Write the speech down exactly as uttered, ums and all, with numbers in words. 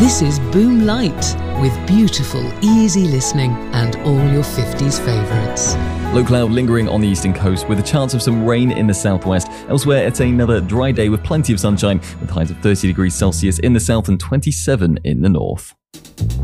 This is Boom Light, with beautiful, easy listening and all your fifties favourites. Low cloud lingering on the eastern coast with a chance of some rain in the southwest. Elsewhere, it's another dry day with plenty of sunshine with highs of thirty degrees Celsius in the south and twenty-seven in the north.